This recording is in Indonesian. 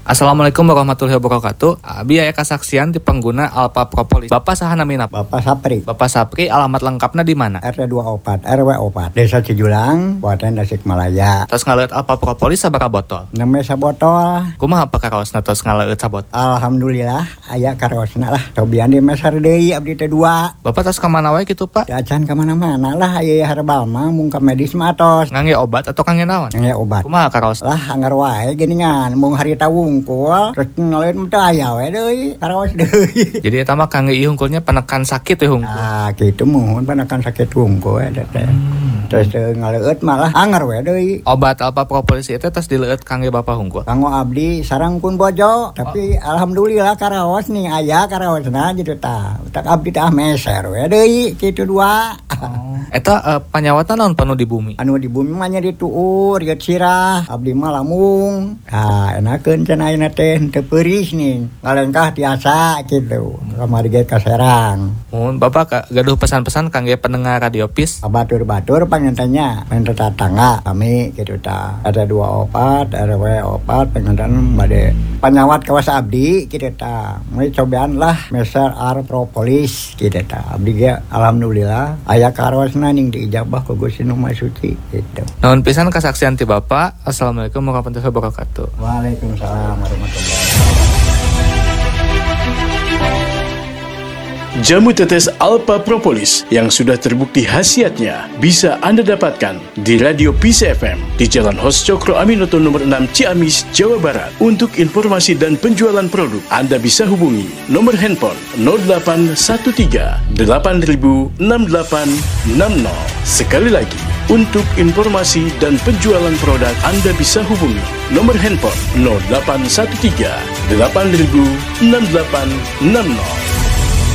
Assalamualaikum warahmatullahi wabarakatuh. Abi aya kasaksian di pengguna Alpha Propolis. Bapak saha namina? Bapak Sapri. Bapak Sapri, alamat lengkapnya di mana? RT 24 RW 4 Desa Cijulang, Kabupaten Tasikmalaya. Tos ngaleut Alpha Propolis sabaraha botol? 6 sabotol. Kumaha apa karaosna tos ngaleut sabot? Alhamdulillah aya karosna lah. Cobian di mesar deui abdi teh 2. Bapak tos ka mana wae kitu, Pak? Acan ka mana-mana lah aya herbal mah mung ka medis mah tos. Ngangge obat atau kangge naon? Ngangge obat. Kumaha karaos? Lah anggar wae geuningan mung harita wungkul terus ngaleut teh aya we deui karaos deui. Jadi eta mah kangge ieu hungkulnya penekan sakit ya hungkul. Ah kitu muhun penekan sakit wungkul eta teh. Terus ngaleut malah anggar we deui. Obat Alpha Propolis itu tos dileueut kangge Bapak hungkul. Kanggo abdi sareng pun bojo, tapi alhamdulillah karaos nih aya karaosna gitu tah. Tak abdi tah meser we deui kitu 2. Eta panyawatan naon penuh di bumi? Anu di bumi mah nya dituur ieu sirah, abdi mah lamung. Enakeun cenah ayeuna teh teu peuris nih. Ngalengkah tiasa kitu. Kamari ge ka Serang. Mun Bapak gaduh pesan-pesan kangge pendengar Radio Pis. Batur-batur pangentenya pengen tetangga kami gitu tah. Ada 24 RW 4 pengen bade panyawat kawas abdi kitu tah. Mulai cobaan lah meser Propolis kitu tah. Abdi ge alhamdulillah aya karosna ning diijabah ku Gusti Nu Maha Suci gitu. Nuhun pisan kasaksian ti Bapak. Assalamualaikum warahmatullahi wabarakatuh. Waalaikumsalam warahmatullahi wabarakatuh. Jamu tetes Alpha Propolis yang sudah terbukti khasiatnya bisa Anda dapatkan di Radio Pis FM di Jalan Hos Cokro Aminoto nomor 6 Ciamis, Jawa Barat. Untuk informasi dan penjualan produk, Anda bisa hubungi nomor handphone 0813 8000 6860. Sekali lagi, untuk informasi dan penjualan produk, Anda bisa hubungi nomor handphone 0813 8000 6860.